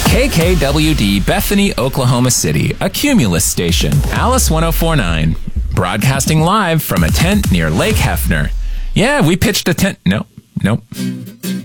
KKWD Bethany, Oklahoma City, a Cumulus station. Alice 1049, broadcasting live from a tent near Lake Hefner. Yeah, we pitched a tent. Nope.